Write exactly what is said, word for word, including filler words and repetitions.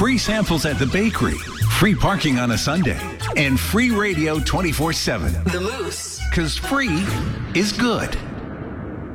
free samples at the bakery, free parking on a Sunday, and free radio twenty-four seven. The Moose. Because free is good.